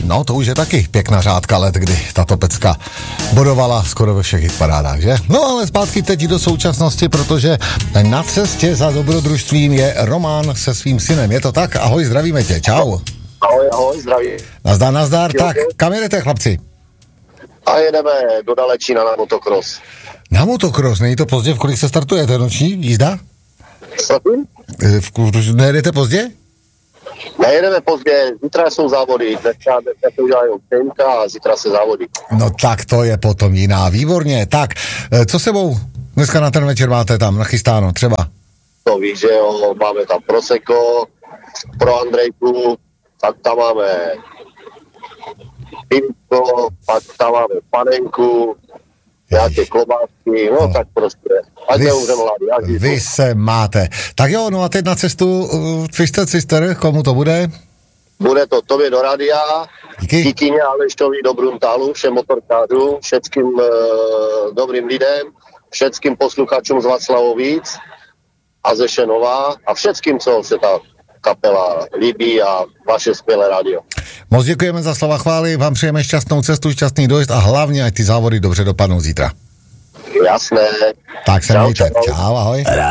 No, to už je taky pěkná řádka let, kdy tato pecka bodovala skoro ve všech hitparádách, že? No, ale zpátky teď do současnosti, protože na cestě za dobrodružstvím je Roman se svým synem. Je to tak? Ahoj, zdravíme tě, čau. Ahoj, zdraví. Nazdar. Tak, kam jedete, chlapci? A jedeme do Dalečína na motocross. Na motocross, není to pozdě? V kolik se startuje? To je noční jízda? Nejedete pozdě? Nejedeme pozdě, zítra jsou závody, dneska to udělají občenka a zítra se závodí. No tak to je potom jiná, výborně. Tak, co sebou dneska na ten večer máte tam nachystáno třeba? To víš, že jo, máme tam prosecco, pro Andrejku, tak tam máme pivko, pak tam máme panenku, nějaké klobásky, no tak prostě. Ať neumřem hlady. Vy se máte. Tak jo, no a teď na cestu Twisted Sister, komu to bude? Bude to tobě do radia, Kykyně Aleštovi do Bruntálu, všem motorkářům, všetkým dobrým lidem, všetkým posluchačům z Václavovíc a ze Šenova a všetkým, co se ta kapela líbí a vaše skvělé rádio. Moc děkujeme za slova chvály, vám přejeme šťastnou cestu, šťastný dojezd a hlavně, ať ty závody dobře dopadnou zítra. Jasné. Tak se mějte. Čau, ahoj.